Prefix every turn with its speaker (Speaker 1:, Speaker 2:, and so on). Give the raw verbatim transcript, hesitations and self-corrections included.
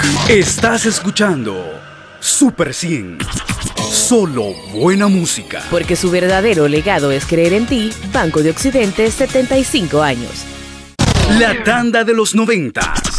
Speaker 1: Estás escuchando Super cien. Solo buena música.
Speaker 2: Porque su verdadero legado es creer en ti. Banco de Occidente, setenta y cinco años.
Speaker 1: La tanda de los noventa.